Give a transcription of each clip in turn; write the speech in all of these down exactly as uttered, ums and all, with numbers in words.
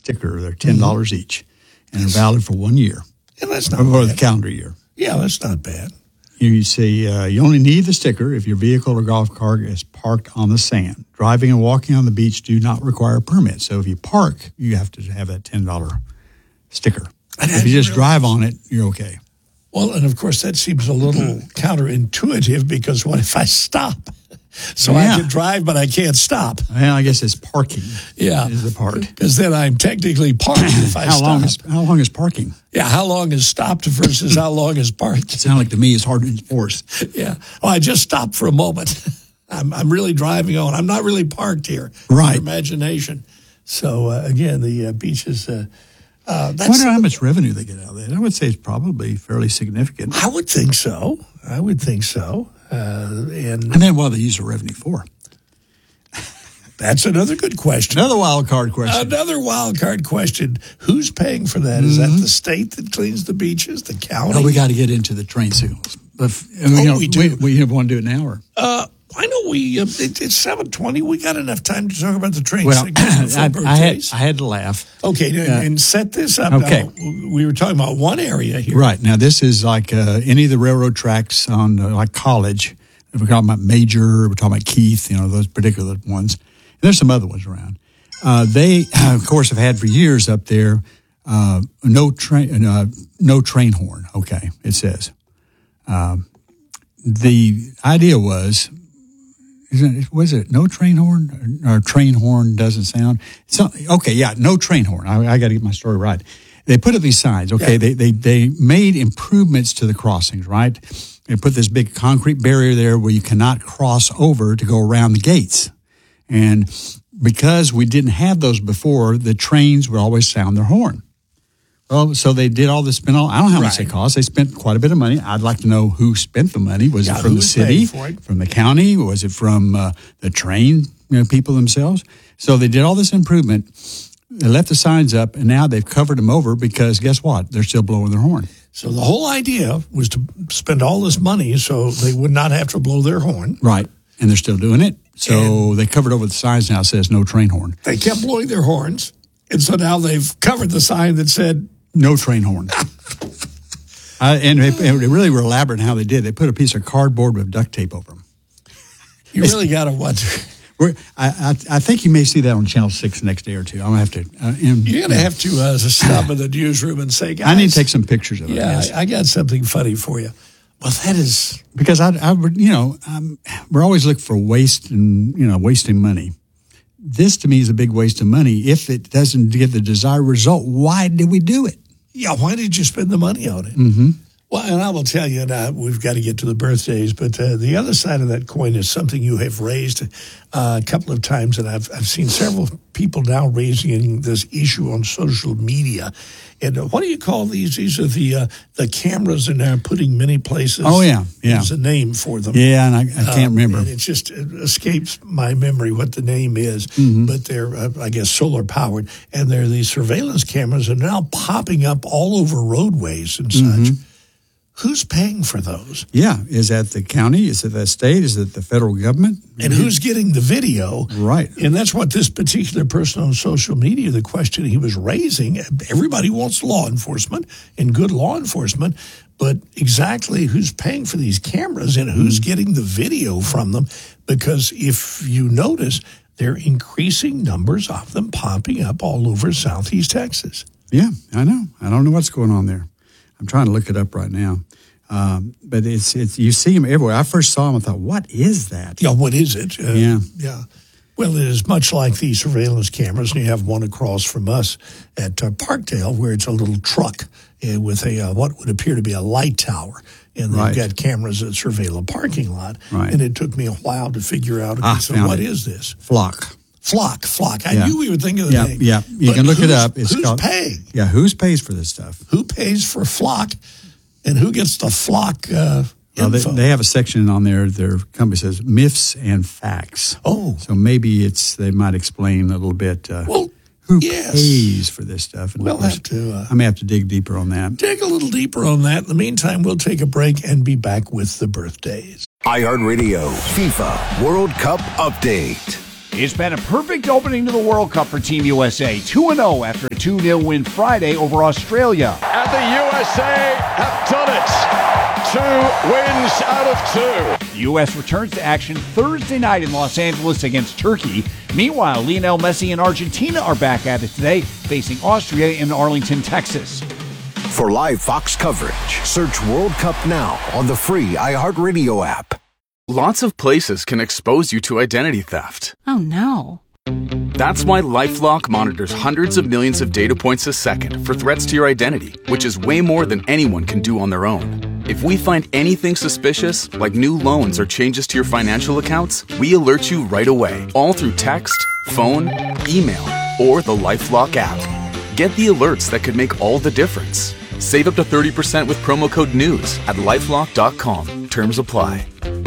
sticker. They're ten dollars mm-hmm. each, and they're valid for one year. Yeah, that's not or bad. the calendar year. Yeah, that's not bad. You say uh, you only need the sticker if your vehicle or golf cart is parked on the sand. Driving and walking on the beach do not require a permit. So if you park, you have to have that ten dollars sticker. And if you just drive on it, you're okay. Well, and of course, that seems a little counterintuitive because what if I stop? So yeah. I can drive, but I can't stop. Well, I guess it's parking. Yeah, is the part. Because then I'm technically parked if I how stop. Long is, how long is parking? Yeah, how long is stopped versus how long is parked? It sounds like to me it's hard to enforce. Yeah. Oh, I just stopped for a moment. I'm I'm really driving on. I'm not really parked here. Right. Your imagination. So uh, again, the uh, beaches. Uh, uh, that's, I wonder how much revenue they get out of that. I would say it's probably fairly significant. I would think so. I would think so. Uh, and and then what do they use the revenue for? That's another good question. Another wild card question. Another wild card question. Who's paying for that? Is mm-hmm. that the state that cleans the beaches, the county? Oh, we got to get into the train signals. But, oh, you know, we do. We, we want to do it now? Or? Uh, I know we, uh, it, it's seven twenty. We got enough time to talk about the train well, signals. I, I, had, I had to laugh. Okay, and, uh, and set this up. Okay. Now, we were talking about one area here. Right. Now, this is like uh, any of the railroad tracks on, uh, like college. We're talking about Major, we're talking about Keith, you know, those particular ones. And there's some other ones around. Uh, they, of course, have had for years up there uh, no train, uh, no train horn. Okay, it says. Um, the idea was, it, was it no train horn or, or train horn doesn't sound? So, okay, yeah, no train horn. I, I got to get my story right. They put up these signs. Okay, yeah. they, they they made improvements to the crossings. Right, they put this big concrete barrier there where you cannot cross over to go around the gates, and because we didn't have those before, the trains would always sound their horn. Well, so they did all this. Spent all, I don't know how much right. they cost. They spent quite a bit of money. I'd like to know who spent the money. Was yeah, it from the city, from the county? Was it from uh, the train you know, people themselves? So they did all this improvement. They left the signs up, and now they've covered them over because guess what? They're still blowing their horn. So the whole idea was to spend all this money so they would not have to blow their horn. Right, and they're still doing it. So and they covered over the signs now. It says no train horn. They kept blowing their horns, and so now they've covered the sign that said no train horn. uh, and they, they really were elaborate in how they did. They put a piece of cardboard with duct tape over them. You really got to wonder. We're, I, I I think you may see that on Channel Six next day or two. I'm gonna have to. Uh, and, You're gonna have to uh, stop in the newsroom and say, "Guys, I need to take some pictures of it." Yeah, I, I got something funny for you. Well, that is because I, I would, you know, um, we're always looking for waste and you know wasting money. This to me is a big waste of money. If it doesn't get the desired result, why did we do it? Yeah, why did you spend the money on it? Mm-hmm. Well, and I will tell you now, we've got to get to the birthdays, but uh, the other side of that coin is something you have raised uh, a couple of times, and I've I've seen several people now raising this issue on social media. And uh, what do you call these? These are the uh, the cameras in there putting many places. Oh, yeah, yeah. There's a name for them. Yeah, and I, I can't um, remember. And it just it escapes my memory what the name is, mm-hmm. but they're, uh, I guess, solar-powered, and they're these surveillance cameras are now popping up all over roadways and such. Mm-hmm. Who's paying for those? Yeah. Is that the county? Is it the state? Is it the federal government? And who's getting the video? Right. And that's what this particular person on social media, the question he was raising, everybody wants law enforcement and good law enforcement, but exactly who's paying for these cameras and who's mm. getting the video from them? Because if you notice, there are increasing numbers of them popping up all over Southeast Texas. Yeah, I know. I don't know what's going on there. I'm trying to look it up right now. Um, but it's it's you see them everywhere. I first saw them, I thought, what is that? Yeah, what is it? Uh, yeah. Yeah. Well, it is much like the surveillance cameras, and you have one across from us at uh, Parkdale where it's a little truck uh, with a uh, what would appear to be a light tower. And they've right. got cameras that surveil a parking lot. Right. And it took me a while to figure out, okay, ah, so what it. is this? Flock. Flock, Flock. I yeah. knew we were thinking of the yeah, name. Yeah, you but can look it up. It's who's called, paying? Yeah, who's pays for this stuff? Who pays for Flock, and who gets the Flock uh, well, info? They, they have a section on there. Their company says myths and facts. Oh, so maybe it's they might explain a little bit. Uh, well, who yes. pays for this stuff? And we'll course, have to. Uh, I may have to dig deeper on that. Dig a little deeper on that. In the meantime, we'll take a break and be back with the birthdays. iHeartRadio FIFA World Cup Update. It's been a perfect opening to the World Cup for Team U S A. two and oh after a two nil win Friday over Australia. And the U S A have done it. Two wins out of two. The U S returns to action Thursday night in Los Angeles against Turkey. Meanwhile, Lionel Messi and Argentina are back at it today, facing Austria in Arlington, Texas. For live Fox coverage, search World Cup now on the free iHeartRadio app. Lots of places can expose you to identity theft. Oh, no. That's why LifeLock monitors hundreds of millions of data points a second for threats to your identity, which is way more than anyone can do on their own. If we find anything suspicious, like new loans or changes to your financial accounts, we alert you right away, all through text, phone, email, or the LifeLock app. Get the alerts that could make all the difference. Save up to thirty percent with promo code NEWS at lifelock dot com. Terms apply.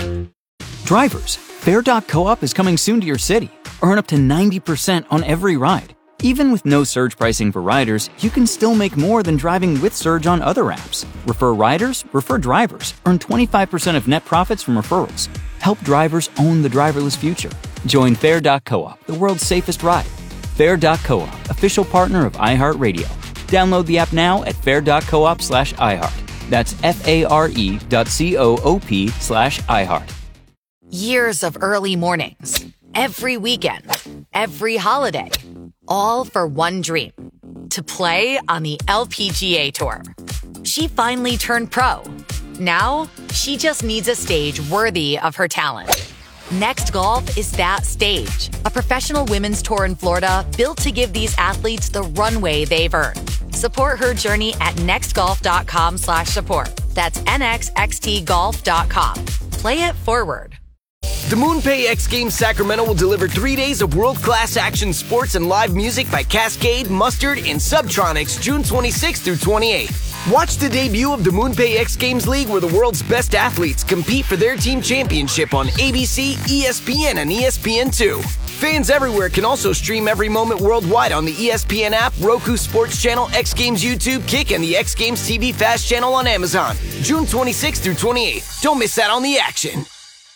Drivers, Fair dot coop is coming soon to your city. Earn up to ninety percent on every ride. Even with no surge pricing for riders, you can still make more than driving with Surge on other apps. Refer riders, refer drivers. Earn twenty-five percent of net profits from referrals. Help drivers own the driverless future. Join Fair dot coop, the world's safest ride. Fair dot coop, official partner of iHeartRadio. Download the app now at fair dot coop slash iHeart. That's F-A-R-E dot C-O-O-P slash iHeart. Years of early mornings, every weekend, every holiday, all for one dream, to play on the L P G A Tour. She finally turned pro. Now, she just needs a stage worthy of her talent. Next Golf is that stage, a professional women's tour in Florida built to give these athletes the runway they've earned. Support her journey at nextgolf.com slash support. That's N X X T golf dot com. Play it forward. The MoonPay X Games Sacramento will deliver three days of world-class action sports and live music by Cascade, Mustard, and Subtronics June twenty-sixth through twenty-eighth. Watch the debut of the MoonPay X Games League where the world's best athletes compete for their team championship on A B C, E S P N, and E S P N two. Fans everywhere can also stream every moment worldwide on the E S P N app, Roku Sports Channel, X Games YouTube, Kick, and the X Games T V Fast Channel on Amazon. June twenty-sixth through twenty-eighth. Don't miss out on the action.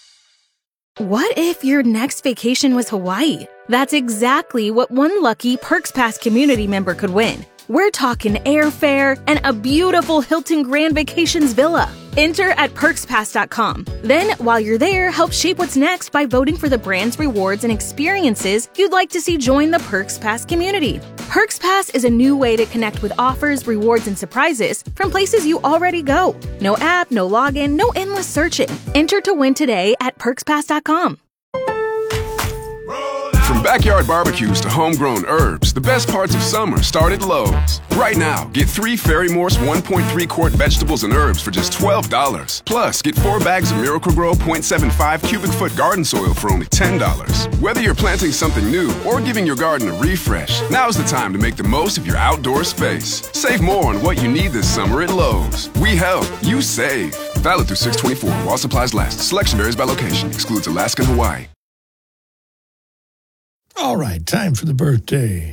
What if your next vacation was Hawaii? That's exactly what one lucky Perks Pass community member could win. We're talking airfare and a beautiful Hilton Grand Vacations villa. Enter at perks pass dot com. Then, while you're there, help shape what's next by voting for the brands, rewards, and experiences you'd like to see join the Perks Pass community. Perks Pass is a new way to connect with offers, rewards, and surprises from places you already go. No app, no login, no endless searching. Enter to win today at perks pass dot com. From backyard barbecues to homegrown herbs, the best parts of summer start at Lowe's. Right now, get three Fairy Morse one point three quart vegetables and herbs for just twelve dollars. Plus, get four bags of Miracle-Gro point seven five cubic foot garden soil for only ten dollars. Whether you're planting something new or giving your garden a refresh, now's the time to make the most of your outdoor space. Save more on what you need this summer at Lowe's. We help, you save. Valid through six twenty-four while supplies last. Selection varies by location. Excludes Alaska and Hawaii. All right, time for the birthday.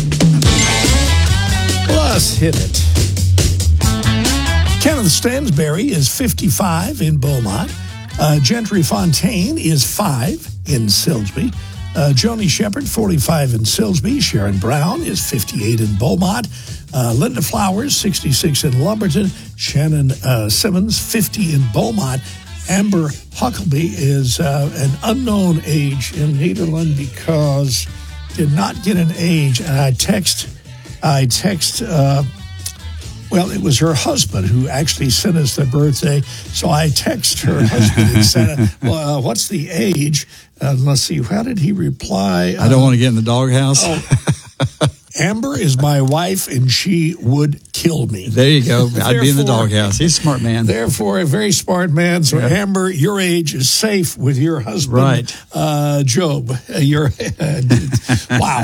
Let's hit it. Kenneth Stansberry is fifty-five in Beaumont. Uh, Gentry Fontaine is five in Silsbee. Uh, Joni Shepard, forty-five in Silsbee. Sharon Brown is fifty-eight in Beaumont. Uh, Linda Flowers, sixty-six in Lumberton. Shannon uh, Simmons, fifty in Beaumont. Amber Huckleby is uh, an unknown age in Nederland because did not get an age. And I text, I text, uh, well, it was her husband who actually sent us the birthday. So I text her husband and said, well, uh, what's the age? Uh, let's see, how did he reply? I don't um, want to get in the doghouse. Oh, Amber is my wife, and she would kill me. There you go. I'd be in the doghouse. He's a smart man. Therefore, a very smart man. So, yeah. Amber, your age is safe with your husband, right? Uh, Job. Uh, you're uh, wow.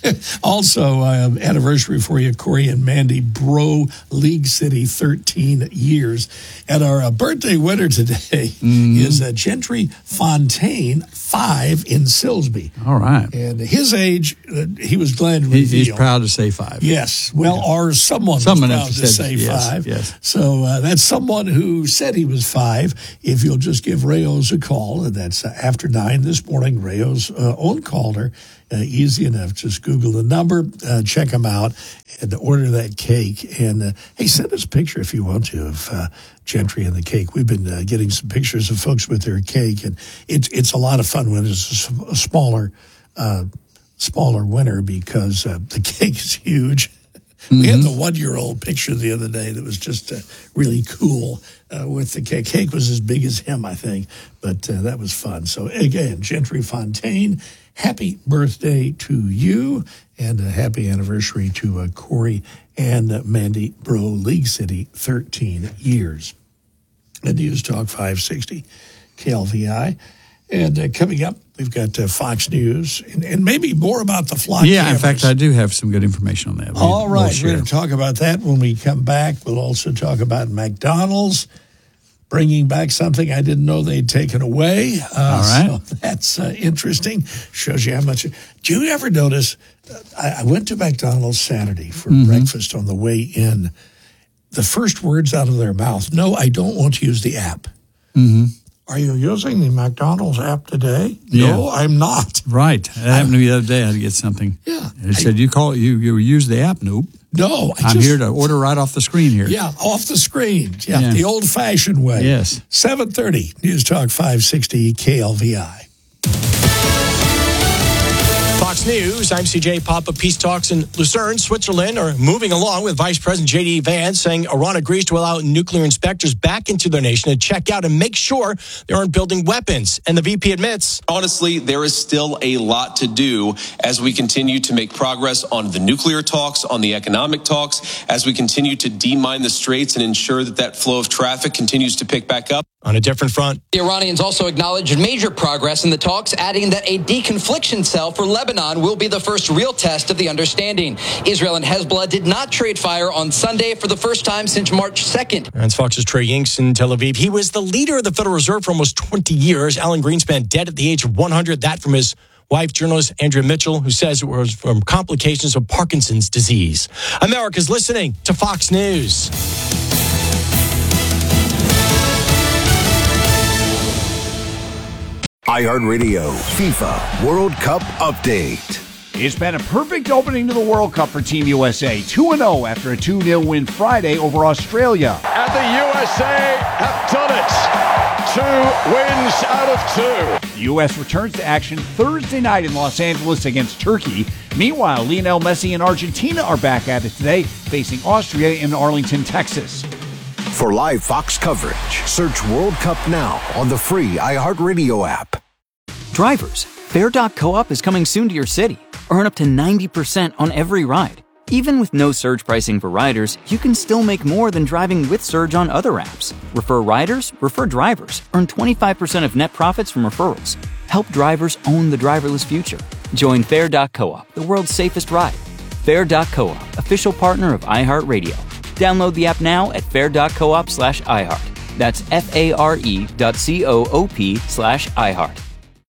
Also, uh, anniversary for you, Corey and Mandy Bro, League City, thirteen years. And our uh, birthday winner today mm-hmm. is uh, Gentry Fontaine, five in Silsby. All right. And his age, uh, he was glad to he, reveal. He's proud to say five. Yes. Well, yeah. or someone, someone was proud to said, say yes, five. Yes. So uh, that's someone who said he was five. If you'll just give Rayos a call, and that's uh, after nine this morning, Rayos uh, own caller. Uh, easy enough. Just Google the number, uh, check them out, and order that cake. And, uh, hey, send us a picture if you want to of uh, Gentry and the cake. We've been uh, getting some pictures of folks with their cake, and it's it's a lot of fun when it's a, a smaller uh, smaller winner because uh, the cake is huge. Mm-hmm. We had the one-year-old picture the other day that was just uh, really cool uh, with the cake. Cake was as big as him, I think, but uh, that was fun. So, again, Gentry Fontaine, happy birthday to you, and a happy anniversary to uh, Corey and uh, Mandy Bro, League City, thirteen years. And News Talk five sixty, K L V I. And uh, coming up, we've got uh, Fox News, and, and maybe more about the flock Yeah, cameras. In fact, I do have some good information on that. We, All right, we'll we're going to talk about that when we come back. We'll also talk about McDonald's bringing back something I didn't know they'd taken away. Uh, All right. So that's uh, interesting. Shows you how much. Do you ever notice? Uh, I, I went to McDonald's Saturday for mm-hmm. breakfast on the way in. The first words out of their mouth, no, I don't want to use the app. Mm-hmm. Are you using the McDonald's app today? Yeah. No, I'm not. Right. That happened to me the other day. I had to get something. Yeah. And it I, said, you call you you use the app? Nope. No. I I'm just, here to order right off the screen here. Yeah, off the screen. Yeah, yeah. The old-fashioned way. Yes. seven thirty, News Talk five sixty, K L V I. Fox News, I'm C J. Papa. Peace talks in Lucerne, Switzerland are moving along with Vice President J D. Vance saying Iran agrees to allow nuclear inspectors back into their nation to check out and make sure they aren't building weapons. And the V P admits, honestly, there is still a lot to do as we continue to make progress on the nuclear talks, on the economic talks, as we continue to demine the straits and ensure that that flow of traffic continues to pick back up. On a different front, the Iranians also acknowledged major progress in the talks, adding that a deconfliction cell for Lebanon will be the first real test of the understanding. Israel and Hezbollah did not trade fire on Sunday for the first time since March second. That's Fox's Trey Yinks in Tel Aviv. He was the leader of the Federal Reserve for almost twenty years. Alan Greenspan dead at the age of one hundred. That from his wife, journalist Andrea Mitchell, who says it was from complications of Parkinson's disease. America's listening to Fox News. iHeartRadio FIFA World Cup Update. It's been a perfect opening to the World Cup for Team U S A. two and oh after a two nil win Friday over Australia. And the U S A have done it. Two wins out of two. The U S returns to action Thursday night in Los Angeles against Turkey. Meanwhile, Lionel Messi and Argentina are back at it today, facing Austria in Arlington, Texas. For live Fox coverage, search World Cup now on the free iHeartRadio app. Drivers, Fair dot coop is coming soon to your city. Earn up to ninety percent on every ride. Even with no surge pricing for riders, you can still make more than driving with Surge on other apps. Refer riders, refer drivers. Earn twenty-five percent of net profits from referrals. Help drivers own the driverless future. Join Fair dot coop, the world's safest ride. Fair dot coop, official partner of iHeartRadio. Download the app now at fair dot coop slash iHeart. That's F-A-R-E dot C-O-O-P slash iHeart.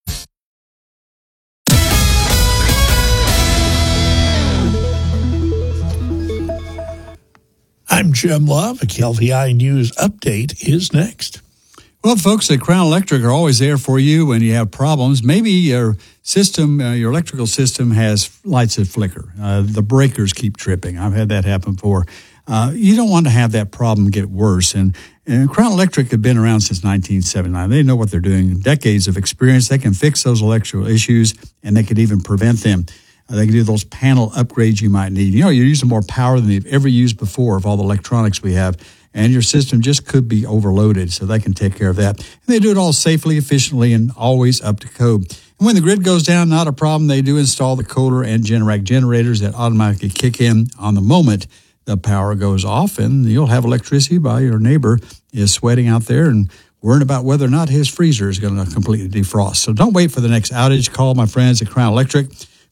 I'm Jim Love. A K L V I News update is next. Well, folks at Crown Electric are always there for you when you have problems. Maybe your system, uh, your electrical system has lights that flicker. Uh, the breakers keep tripping. I've had that happen before. Uh, you don't want to have that problem get worse. And, and Crown Electric have been around since nineteen seventy-nine. They know what they're doing. Decades of experience. They can fix those electrical issues, and they could even prevent them. Uh, they can do those panel upgrades you might need. You know, you're using more power than you've ever used before of all the electronics we have, and your system just could be overloaded, so they can take care of that. And they do it all safely, efficiently, and always up to code. And when the grid goes down, not a problem. They do install the Kohler and Generac generators that automatically kick in on the moment the power goes off, and you'll have electricity while your neighbor is sweating out there and worrying about whether or not his freezer is going to completely defrost. So don't wait for the next outage. Call my friends at Crown Electric,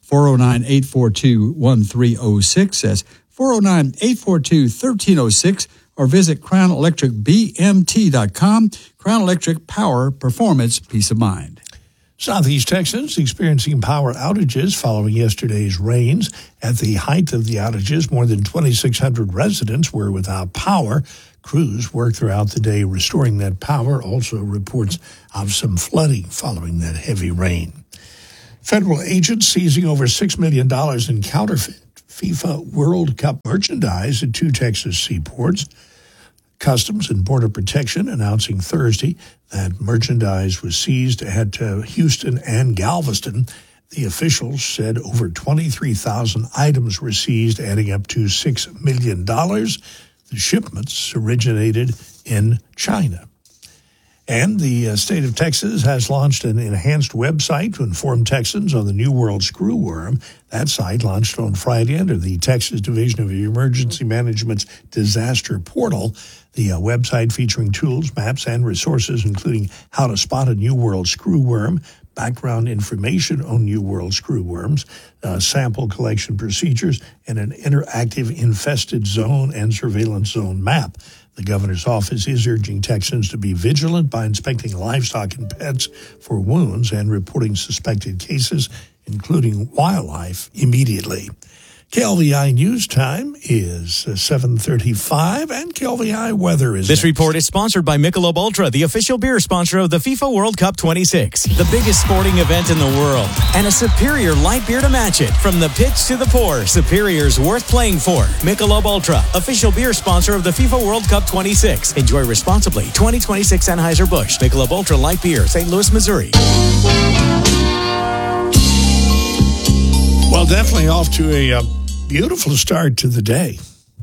four oh nine, eight four two, one three oh six. That's four oh nine, eight four two, one three oh six. Or visit crown electric b m t dot com. Crown Electric, power, performance, peace of mind. Southeast Texans experiencing power outages following yesterday's rains. At the height of the outages, more than twenty-six hundred residents were without power. Crews worked throughout the day restoring that power. Also reports of some flooding following that heavy rain. Federal agents seizing over six million dollars in counterfeit FIFA World Cup merchandise at two Texas seaports. Customs and Border Protection announcing Thursday that merchandise was seized at uh, Houston and Galveston. The officials said over twenty-three thousand items were seized, adding up to six million dollars. The shipments originated in China. And the uh, state of Texas has launched an enhanced website to inform Texans on the New World screwworm. That site launched on Friday under the Texas Division of Emergency Management's Disaster Portal. The uh, website featuring tools, maps, and resources, including how to spot a New World screwworm, background information on New World screwworms, uh, sample collection procedures, and an interactive infested zone and surveillance zone map. The governor's office is urging Texans to be vigilant by inspecting livestock and pets for wounds and reporting suspected cases, including wildlife, immediately. K L V I News Time is seven thirty-five, and K L V I weather is This next. report is sponsored by Michelob Ultra, the official beer sponsor of the FIFA World Cup twenty-six, the biggest sporting event in the world, and a superior light beer to match it. From the pitch to the pour, Superior's worth playing for. Michelob Ultra, official beer sponsor of the FIFA World Cup twenty-six. Enjoy responsibly. twenty twenty-six Anheuser-Busch, Michelob Ultra Light Beer, Saint Louis, Missouri. Well, definitely off to a uh, beautiful start to the day.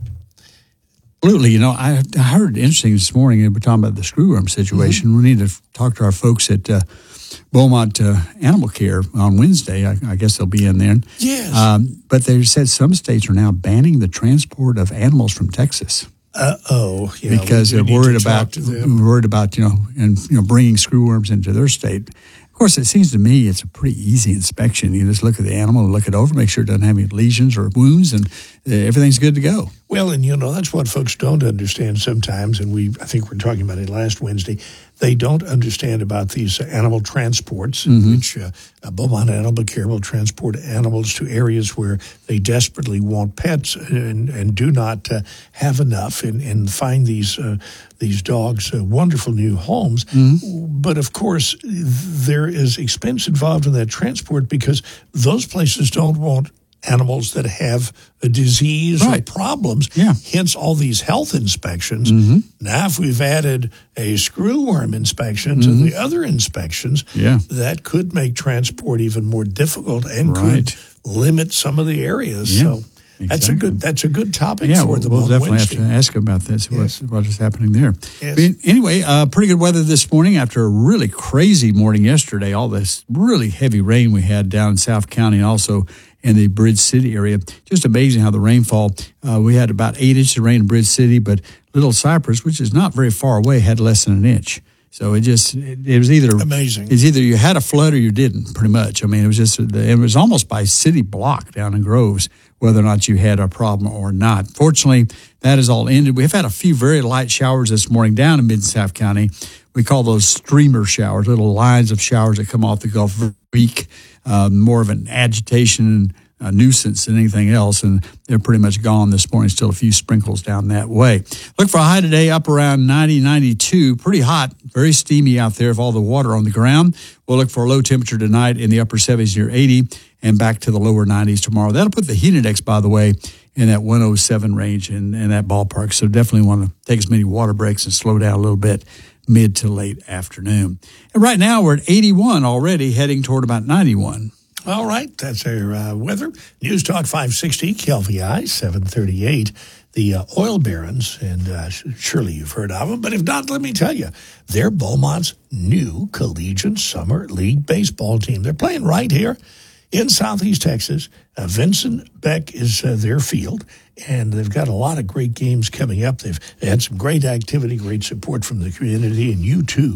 Absolutely. You know, I, I heard interesting this morning, we're talking about the screwworm situation. Mm-hmm. We need to talk to our folks at uh, Beaumont uh, Animal Care on Wednesday. I, I guess they'll be in there. Yes. Um, but they said some states are now banning the transport of animals from Texas. Uh-oh. Yeah, because we, we they're worried about, them. worried about, you know, and, you know, bringing screwworms into their state. Of course, it seems to me it's a pretty easy inspection. You just look at the animal, look it over, make sure it doesn't have any lesions or wounds, and uh, everything's good to go. Well, and you know, that's what folks don't understand sometimes, and we I think we we're talking about it last Wednesday. They don't understand about these uh, animal transports, in Mm-hmm. which uh, uh, Beaumont Animal Care will transport animals to areas where they desperately want pets and, and do not uh, have enough, and, and find these uh, these dogs uh, wonderful new homes. Mm-hmm. But of course, there is expense involved in that transport because those places don't want animals that have a disease right. or problems, yeah. hence all these health inspections. Mm-hmm. Now, if we've added a screwworm inspection to Mm-hmm. the other inspections, yeah. that could make transport even more difficult and right. could limit some of the areas. Yeah. So that's a good that's a good topic yeah, for we'll, them we'll on definitely Wednesday. have to ask about this, Yes. what, what is happening there. Yes. But anyway, uh, pretty good weather this morning after a really crazy morning yesterday. All this really heavy rain we had down in South County and also in the Bridge City area. Just amazing how the rainfall, uh, we had about eight inches of rain in Bridge City, but Little Cypress, which is not very far away, had less than an inch. So it just, it, it was either amazing. It's either you had a flood or you didn't, pretty much. I mean, it was just, it was almost by city block down in Groves, whether or not you had a problem or not. Fortunately, that is all ended. We've had a few very light showers this morning down in Mid-South County. We call those streamer showers, little lines of showers that come off the Gulf Creek, uh, more of an agitation and a nuisance than anything else, and they're pretty much gone this morning. Still a few sprinkles down that way. Look for a high today up around ninety, ninety-two. Pretty hot, very steamy out there of all the water on the ground. We'll look for a low temperature tonight in the upper seventies near eighty and back to the lower nineties tomorrow. That'll put the heat index, by the way, in that one oh seven range in, in that ballpark. So definitely want to take as many water breaks and slow down a little bit mid to late afternoon. And right now we're at eighty-one already, heading toward about ninety-one. All right, that's our uh, weather. News Talk five sixty, K L V I, seven thirty-eight. The uh, oil barons, and uh, surely you've heard of them, but if not, let me tell you, they're Beaumont's new collegiate summer league baseball team. They're playing right here in Southeast Texas. Uh, Vincent Beck is uh, their field, and they've got a lot of great games coming up. They've had some great activity, great support from the community, and you too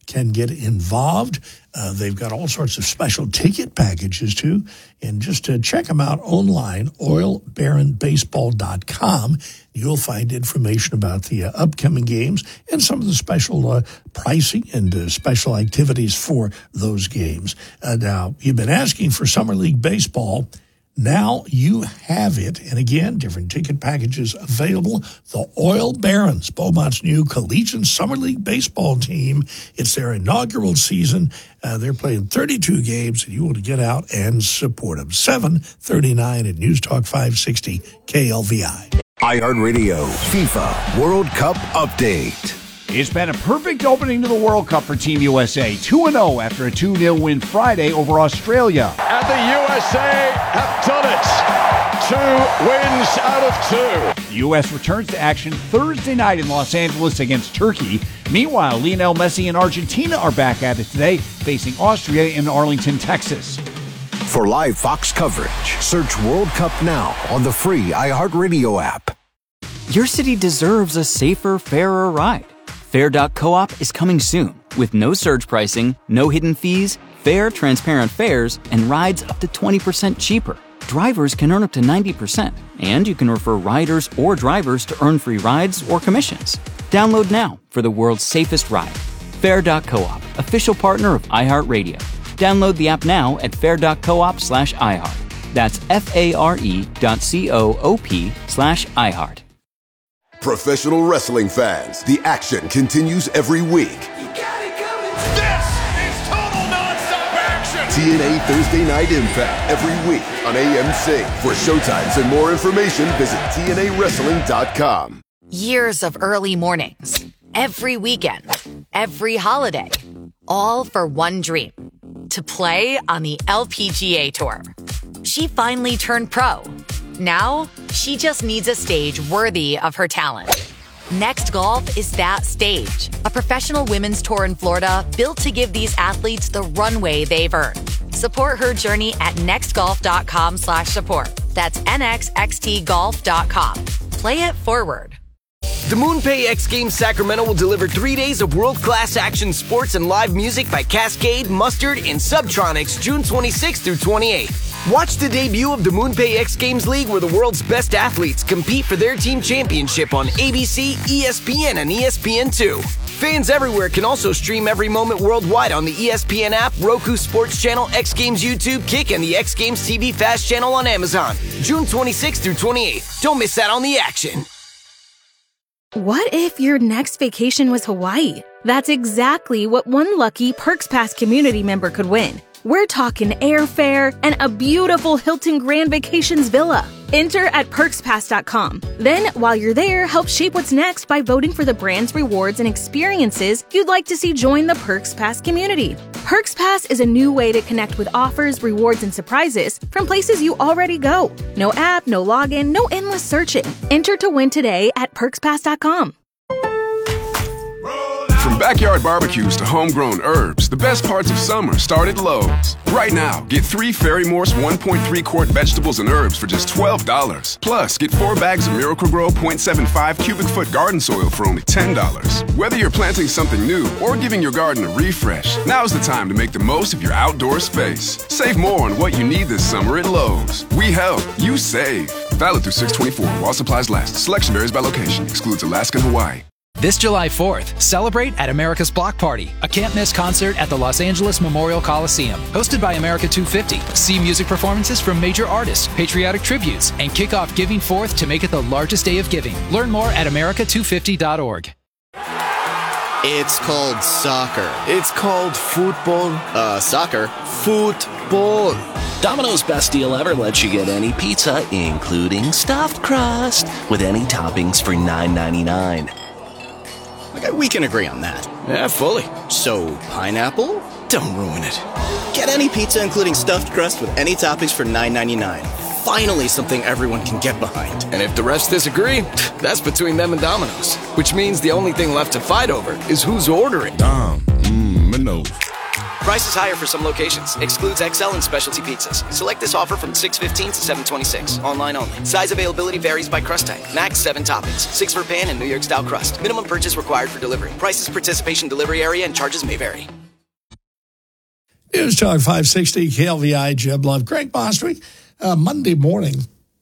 can get involved. Uh, they've got all sorts of special ticket packages, too. And just to check them out online, oil baron baseball dot com. You'll find information about the uh, upcoming games and some of the special uh, pricing and uh, special activities for those games. Uh, now, you've been asking for Summer League Baseball. Now you have it. And again, different ticket packages available. The Oil Barons, Beaumont's new collegiate Summer League baseball team. It's their inaugural season. Uh, they're playing thirty-two games, and you want to get out and support them. seven thirty-nine at News Talk five sixty K L V I. iHeartRadio FIFA World Cup Update. It's been a perfect opening to the World Cup for Team U S A. two and oh after a two nil win Friday over Australia. And the U S A have done it. Two wins out of two. The U S returns to action Thursday night in Los Angeles against Turkey. Meanwhile, Lionel Messi and Argentina are back at it today, facing Austria in Arlington, Texas. For live Fox coverage, search World Cup now on the free iHeartRadio app. Your city deserves a safer, fairer ride. Fair dot coop is coming soon with no surge pricing, no hidden fees, fair, transparent fares, and rides up to twenty percent cheaper. Drivers can earn up to ninety percent, and you can refer riders or drivers to earn free rides or commissions. Download now for the world's safest ride. Fair dot coop, official partner of iHeartRadio. Download the app now at fair dot coop slash iHeart. That's F-A-R-E dot C-O-O-P slash iHeart. Professional wrestling fans, the action continues every week. You got it coming. This is total nonstop action. T N A Thursday Night Impact every week on A M C. For showtimes and more information, visit T N A wrestling dot com. Years of early mornings, every weekend, every holiday, all for one dream, to play on the L P G A Tour. She finally turned pro. Now, she just needs a stage worthy of her talent. Next Golf is that stage, a professional women's tour in Florida built to give these athletes the runway they've earned. Support her journey at nextgolf.com slash support. That's N X X T golf dot com. Play it forward. The MoonPay X Games Sacramento will deliver three days of world-class action sports and live music by Cascade, Mustard, and Subtronics June twenty-sixth through twenty-eighth. Watch the debut of the MoonPay X Games League where the world's best athletes compete for their team championship on A B C, E S P N, and E S P N two. Fans everywhere can also stream every moment worldwide on the E S P N app, Roku Sports Channel, X Games YouTube, Kick, and the X Games T V Fast Channel on Amazon. June twenty-sixth through twenty-eighth. Don't miss out on the action. What if your next vacation was Hawaii? That's exactly what one lucky Perks Pass community member could win. We're talking airfare and a beautiful Hilton Grand Vacations villa. Enter at perks pass dot com. Then, while you're there, help shape what's next by voting for the brands, rewards, and experiences you'd like to see join the Perks Pass community. Perks Pass is a new way to connect with offers, rewards, and surprises from places you already go. No app, no login, no endless searching. Enter to win today at perks pass dot com. From backyard barbecues to homegrown herbs, the best parts of summer start at Lowe's. Right now, get three Ferry-Morse one point three quart vegetables and herbs for just twelve dollars. Plus, get four bags of Miracle-Gro zero point seven five cubic foot garden soil for only ten dollars. Whether you're planting something new or giving your garden a refresh, now's the time to make the most of your outdoor space. Save more on what you need this summer at Lowe's. We help, you save. Valid through six twenty-four while supplies last. Selection varies by location. Excludes Alaska and Hawaii. This July fourth, celebrate at America's Block Party, a can't-miss concert at the Los Angeles Memorial Coliseum. Hosted by America two fifty. See music performances from major artists, patriotic tributes, and kick off Giving Fourth to make it the largest day of giving. Learn more at america two fifty dot org. It's called soccer. It's called football. Uh, soccer. Football. Domino's Best Deal Ever lets you get any pizza, including stuffed crust, with any toppings for nine ninety-nine. Okay, we can agree on that. Yeah, fully. So, pineapple? Don't ruin it. Get any pizza including stuffed crust with any toppings for nine ninety-nine. Finally something everyone can get behind. And if the refs disagree, that's between them and Domino's. Which means the only thing left to fight over is who's ordering. Dom, mmm, Minos. Prices higher for some locations. Excludes X L and specialty pizzas. Select this offer from six fifteen to seven twenty-six. Online only. Size availability varies by crust type. Max seven toppings. Six for pan and New York style crust. Minimum purchase required for delivery. Prices, participation, delivery area, and charges may vary. News Talk five sixty, K L V I, Jeb Love. Greg Bostwick, uh, Monday morning,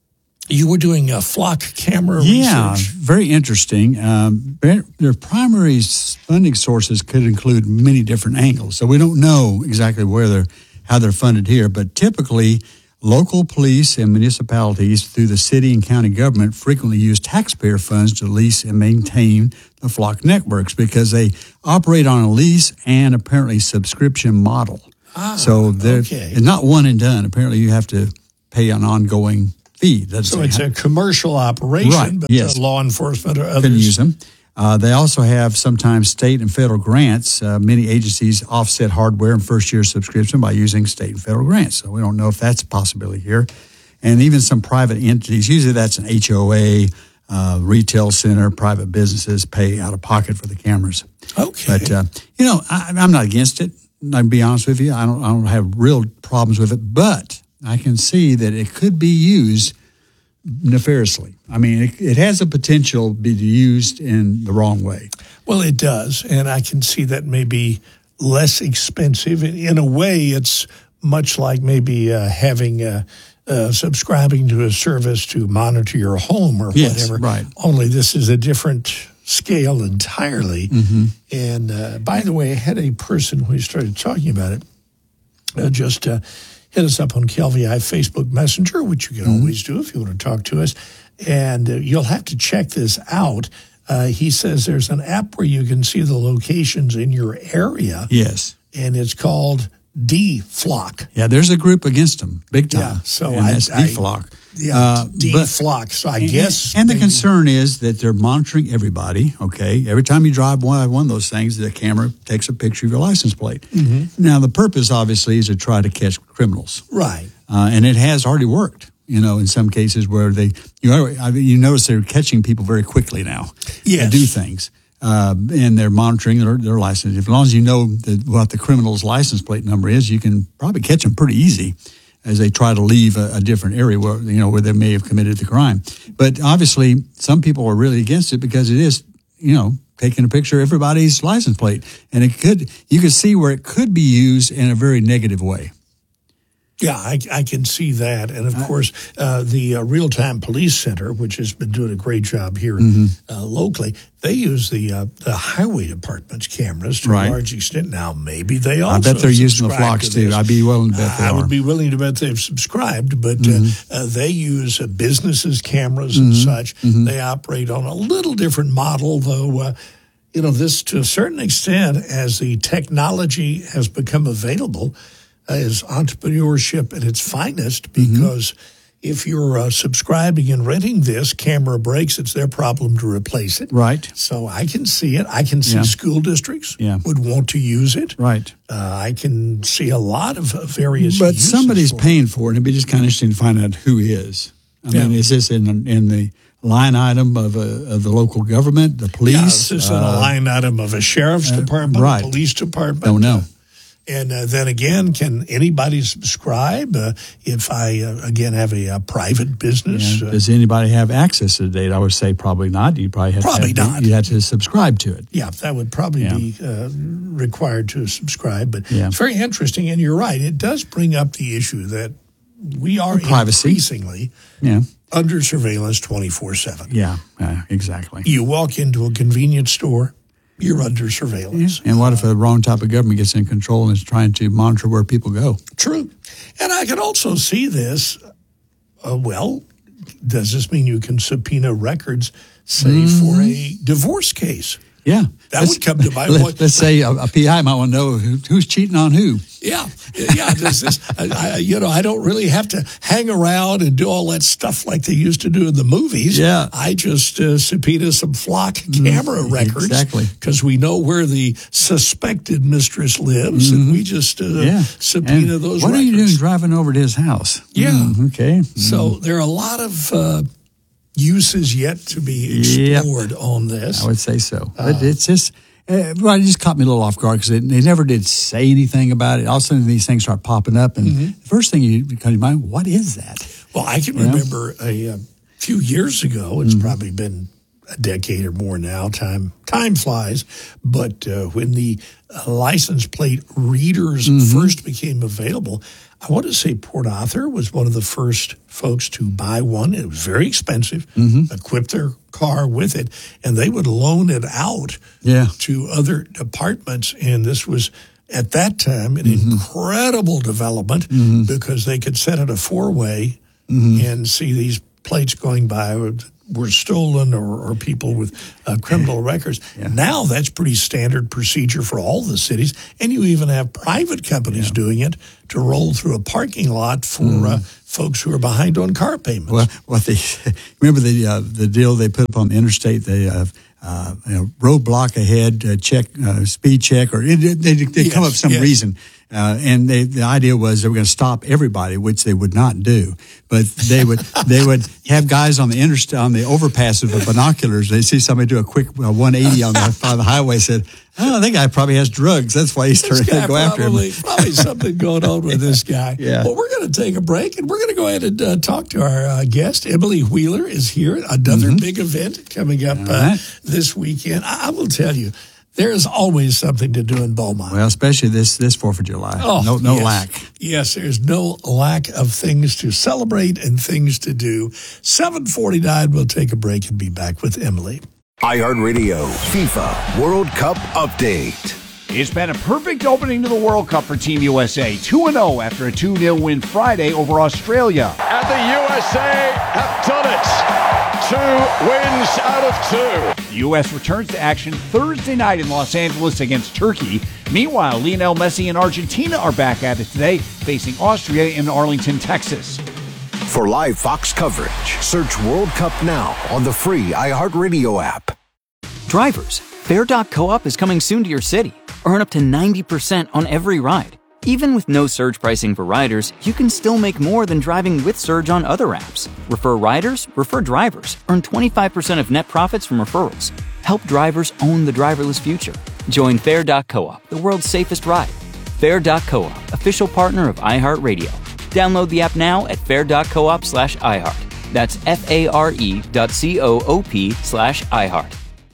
you were doing a flock camera yeah, research. very interesting. Um, their, their primary funding sources could include many different angles, so we don't know exactly where they're, how they're funded here. But typically, local police and municipalities through the city and county government frequently use taxpayer funds to lease and maintain the flock networks because they operate on a lease and apparently subscription model. Ah, so they're okay. it's not one and done. Apparently, you have to pay an ongoing fee. That's So it's a commercial operation, Right, but yes. uh, law enforcement or others can use them. Uh, they also have sometimes state and federal grants. Uh, many agencies offset hardware and first-year subscription by using state and federal grants. So we don't know if that's a possibility here. And even some private entities, usually that's an H O A, uh, retail center, private businesses pay out of pocket for the cameras. Okay. But, uh, you know, I, I'm not against it. I'll be honest with you. I don't, I don't have real problems with it. But I can see that it could be used nefariously. I mean, it, it has the potential to be used in the wrong way. Well, it does, and I can see that may be less expensive. In, in a way, it's much like maybe uh, having uh, uh, subscribing to a service to monitor your home or Yes, whatever. right. Only this is a different scale entirely. Mm-hmm. And uh, by the way, I had a person when we started talking about it uh, just uh, hit us up on K L V I Facebook Messenger, which you can Mm-hmm. always do if you want to talk to us. And uh, you'll have to check this out. Uh, he says there's an app where you can see the locations in your area. Yes. And it's called D-Flock. Yeah, there's a group against them, big time. Yeah, so and I- that's I- D-Flock. Yeah, Uh, but- D-Flock. So I and, guess. And the maybe- concern is that they're monitoring everybody, okay? Every time you drive one, one of those things, the camera takes a picture of your license plate. Mhm. Now, the purpose, obviously, is to try to catch criminals. Right. Uh, and it has already worked, you know, in some cases where they, you know, I mean, you notice they're catching people very quickly now. Yes. To do things. Uh, and they're monitoring their, their license. As long as you know the, what the criminal's license plate number is, you can probably catch them pretty easy as they try to leave a, a different area where, you know, where they may have committed the crime. But obviously, some people are really against it because it is, you know, taking a picture of everybody's license plate. And it could, you can see where it could be used in a very negative way. Yeah, I, I can see that. And, of course, uh, the uh, Real-Time Police Center, which has been doing a great job here Mm-hmm. uh, locally, they use the uh, the highway department's cameras to Right. a large extent. Now, maybe they also I bet they're using the subscribe flocks, to too. this. I'd be willing to bet they I are. would be willing to bet they've subscribed, but Mhm. uh, uh, they use uh, businesses' cameras and Mhm. such. Mhm. They operate on a little different model, though. Uh, you know, this to a certain extent, as the technology has become available, uh, is entrepreneurship at its finest. Because if you're uh, subscribing and renting this, camera breaks, it's their problem to replace it. Right. So I can see it. I can see Yeah. school districts Yeah. would want to use it. Right. Uh, I can see a lot of uh, various But uses somebody's for it. paying for it. It'd be just kind of interesting to find out who is. I Yeah. mean, is this in in the line item of, a, of the local government, the police? Yeah, is this in a Uh, line item of a sheriff's department, right. a police department? Don't know. And uh, then again, can anybody subscribe uh, if I, uh, again, have a, uh private business? Yeah. Uh, Does anybody have access to the data? I would say probably not. You probably have Probably to have, not. You have to subscribe to it. yeah, that would probably Yeah. be uh, required to subscribe. But Yeah. it's very interesting, and you're right. It does bring up the issue that we are Privacy. increasingly Yeah. under surveillance twenty-four seven. Yeah. Uh, exactly. You walk into a convenience store, you're under surveillance. And what if a wrong type of government gets in control and is trying to monitor where people go? True. And I can also see this. Uh, well, does this mean you can subpoena records, say, Mm-hmm. for a divorce case? Yeah. That Let's- would come to mind. Let, let's say a, a P I might want to know who, who's cheating on who. Yeah, yeah. Does this, I, I, you know, I don't really have to hang around and do all that stuff like they used to do in the movies. Yeah. I just uh, subpoena some flock camera records. exactly. Because we know where the suspected mistress lives, and we just uh, Yeah. subpoena And those What records. are you doing driving over to his house? Yeah. Mm, okay. So there are a lot of uh, uses yet to be Yep. explored on this. I would say so. Uh, but it's just, Uh, well, it just caught me a little off guard because they, they never did say anything about it. All of a sudden, these things start popping up, and mm-hmm. the first thing you come to mind, what is that? Well, I can you remember know? a, a few years ago. It's mm-hmm. probably been a decade or more now. Time time flies, but uh, when the uh, license plate readers mm-hmm. first became available, I want to say Port Arthur was one of the first folks to buy one. It was very expensive, mm-hmm. equip their car with it, and they would loan it out yeah. to other departments. And this was, at that time, an mm-hmm. incredible development mm-hmm. because they could set it a four-way mm-hmm. and see these plates going by were stolen or, or people with uh, criminal records. Yeah. Now that's pretty standard procedure for all the cities, and you even have private companies yeah. doing it to roll through a parking lot for mm. uh, folks who are behind on car payments. Well, what they remember the uh, the deal they put up on the interstate. They uh, uh, you know, roadblock ahead, uh, check uh, speed check, or it, they they yes, come up with some yes. reason. Uh, and they, the idea was they were going to stop everybody, which they would not do. But they would they would have guys on the interstate, on the overpasses with binoculars. They see somebody do a quick uh, one eighty on the, on the highway. Said, "Oh, that guy probably has drugs. That's why he's turning to go after him." Probably something going on with this guy. Yeah. Well, we're going to take a break, and we're going to go ahead and uh, talk to our uh, guest. Emily Wheeler is here. Another mm-hmm. big event coming up uh, right. this weekend. I, I will tell you. There is always something to do in Beaumont. Well, especially this this Fourth of July. Oh, no, no yes. lack. Yes, there's no lack of things to celebrate and things to do. seven forty-nine, we'll take a break and be back with Emily. iHeartRadio FIFA World Cup Update. It's been a perfect opening to the World Cup for Team U S A. two and oh after a two nil win Friday over Australia. And the U S A have done it. Two wins out of two. The U S returns to action Thursday night in Los Angeles against Turkey. Meanwhile, Lionel Messi and Argentina are back at it today, facing Austria in Arlington, Texas. For live Fox coverage, search World Cup now on the free iHeartRadio app. Drivers, Fair dot Co-op is coming soon to your city. Earn up to ninety percent on every ride. Even with no surge pricing for riders, you can still make more than driving with Surge on other apps. Refer riders, refer drivers. Earn twenty-five percent of net profits from referrals. Help drivers own the driverless future. Join Fair dot Co-op, the world's safest ride. Fair dot Co-op, official partner of iHeartRadio. Download the app now at fair dot coop slash iHeart. That's F-A-R-E dot C-O-O-P slash iHeart.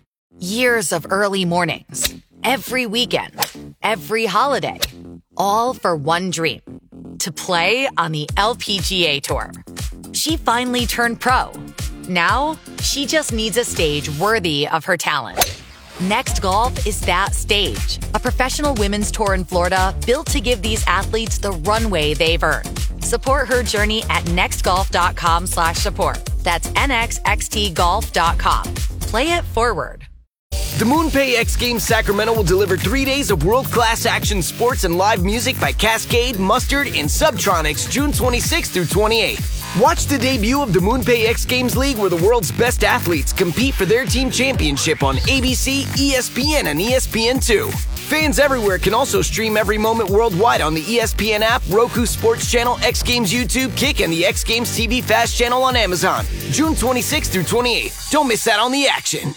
Years of early mornings, every weekend, every holiday, all for one dream, to play on the L P G A Tour. She finally turned pro. Now, she just needs a stage worthy of her talent. Next Golf is that stage, a professional women's tour in Florida built to give these athletes the runway they've earned. Support her journey at nextgolf.com slash support. That's N X X T golf dot com. Play it forward. The MoonPay X Games Sacramento will deliver three days of world-class action sports and live music by Cascade, Mustard, and Subtronics June twenty-sixth through twenty-eighth. Watch the debut of the MoonPay X Games League where the world's best athletes compete for their team championship on A B C, E S P N, and E S P N two. Fans everywhere can also stream every moment worldwide on the E S P N app, Roku Sports Channel, X Games YouTube, Kick, and the X Games T V Fast Channel on Amazon. June twenty-sixth through twenty-eighth. Don't miss out on the action.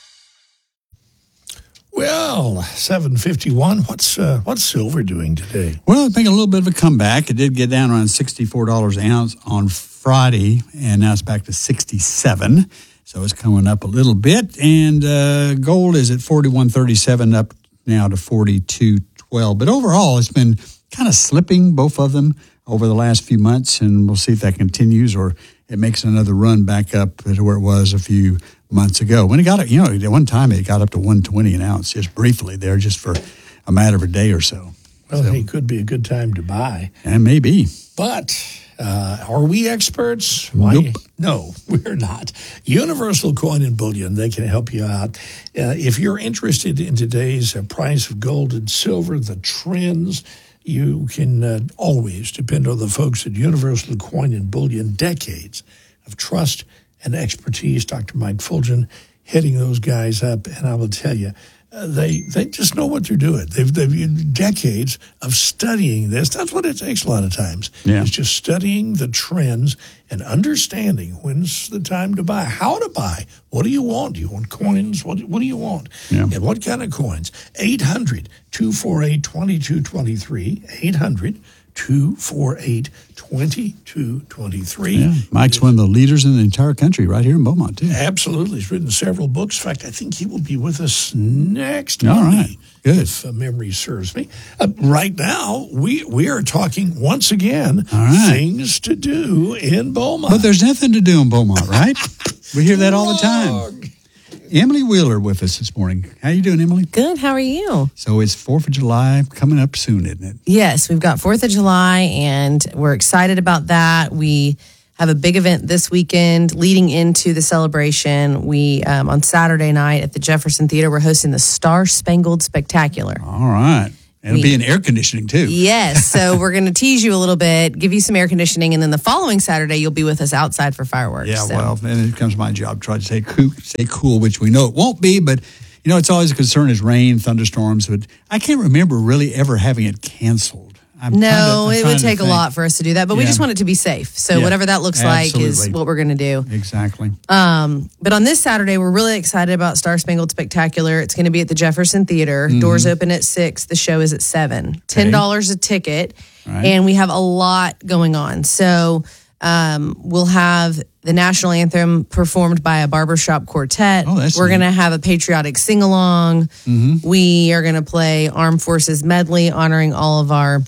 Well, seven fifty-one. What's uh, what's silver doing today? Well, it's making a little bit of a comeback. It did get down around sixty-four dollars an ounce on Friday, and now it's back to sixty-seven. So it's coming up a little bit. And uh, gold is at forty-one thirty-seven, up now to forty-two twelve. But overall, it's been kind of slipping, both of them, over the last few months, and we'll see if that continues or it makes another run back up to where it was a few months ago. When it got, you know, at one time it got up to one twenty an ounce, just briefly there, just for a matter of a day or so. Well, so, it could be a good time to buy. And maybe. But uh, are we experts? Why? Nope. No, we're not. Universal Coin and Bullion, they can help you out. Uh, if you're interested in today's uh, price of gold and silver, the trends, you can uh, always depend on the folks at Universal Coin and Bullion. Decades of trust and expertise. Doctor Mike Fulgen heading those guys up. And I will tell you, Uh, they they just know what they're doing. They've they've decades of studying this. That's what it takes a lot of times. Yeah. It's just studying the trends and understanding when's the time to buy, how to buy. What do you want? Do you want coins? What what do you want? Yeah. And what kind of coins? eight hundred, two four eight, two two two three. eight hundred, two four eight, two two two three. Yeah. Mike's one of the leaders in the entire country right here in Beaumont, too. Absolutely. He's written several books. In fact, I think he will be with us next All Monday, right. Good. if uh, memory serves me. Uh, right now, we we are talking once again All right. things to do in Beaumont. But there's nothing to do in Beaumont, right? We hear that all the time. Emily Wheeler with us this morning. How you doing, Emily? Good. How are you? So it's fourth of July coming up soon, isn't it? Yes, we've got fourth of July, and we're excited about that. We have a big event this weekend leading into the celebration. We, um, on Saturday night at the Jefferson Theater, we're hosting the Star Spangled Spectacular. All right. It'll We- be in air conditioning, too. Yes, so we're going to tease you a little bit, give you some air conditioning, and then the following Saturday, you'll be with us outside for fireworks. Yeah, so. well, and it comes my job, try to stay cool, stay cool, which we know it won't be, but, you know, it's always a concern is rain, thunderstorms, but I can't remember really ever having it canceled. I'm no, trying to- I'm it trying would to take a think. lot for us to do that, but we Yeah. just want it to be safe. So Yeah, whatever that looks like is absolutely. what we're going to do. Exactly. Um, but on this Saturday, we're really excited about Star Spangled Spectacular. It's going to be at the Jefferson Theater. Mhm. Doors open at six. The show is at seven. ten dollars a ticket, Right. and we have a lot going on. So um, we'll have the national anthem performed by a barbershop quartet. Oh, that's we're neat. going to have a patriotic sing along. Mhm. We are going to play Armed Forces medley, honoring all of our